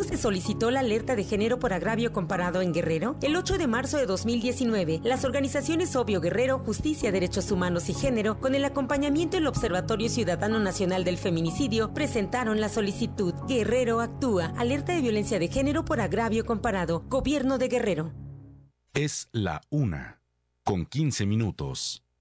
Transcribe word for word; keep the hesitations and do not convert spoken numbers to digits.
se solicitó la alerta de género por agravio comparado en Guerrero? El ocho de marzo de dos mil diecinueve, las organizaciones Obvio Guerrero, Justicia, Derechos Humanos y Género, con el acompañamiento del Observatorio Ciudadano Nacional del Feminicidio, presentaron la solicitud. Guerrero actúa. Alerta de violencia de género por agravio comparado. Gobierno de Guerrero. Es la una, con quince minutos.